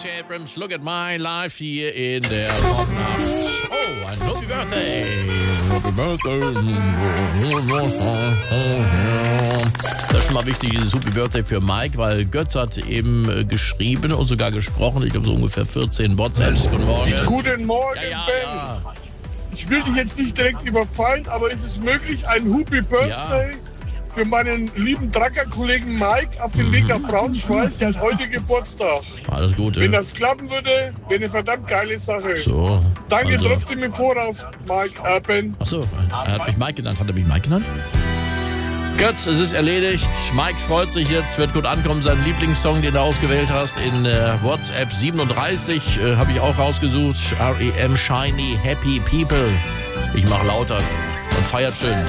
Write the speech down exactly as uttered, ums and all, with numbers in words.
Stacey Abrams, Look at My Life hier in der Popnacht. Oh, ein Happy Birthday. Happy Birthday. Das ist schon mal wichtig, dieses Happy Birthday für Mike, weil Götz hat eben äh, geschrieben und sogar gesprochen. Ich glaube, so ungefähr vierzehn WhatsApps. Guten Morgen. Guten Morgen, Ja, ja, Ben. ja. Ich will dich jetzt nicht direkt überfallen, aber ist es möglich, ein Happy Birthday für meinen lieben Tracker-Kollegen Mike auf dem Weg nach Braunschweig? Der hat heute Geburtstag. Alles Gute. Wenn das klappen würde, wäre eine verdammt geile Sache. So. Danke also. trotzdem im Voraus, Mike, äh, Ben. Achso, er hat mich Mike genannt. Hat er mich Mike genannt? Götz, es ist erledigt. Mike freut sich jetzt, wird gut ankommen. Seinen Lieblingssong, den du ausgewählt hast, in äh, WhatsApp siebenunddreißig, äh, habe ich auch rausgesucht. R E M Shiny Happy People. Ich mache lauter und feiert schön.